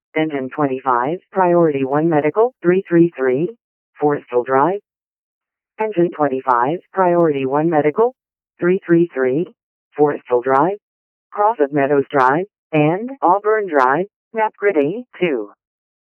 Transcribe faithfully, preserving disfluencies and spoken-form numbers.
Engine twenty-five, Priority one Medical, three three three, Forestal Drive. Engine twenty-five, Priority one Medical, three three three, Forestal Drive, Crossed Meadows Drive, and Auburn Drive, Map Grid A two.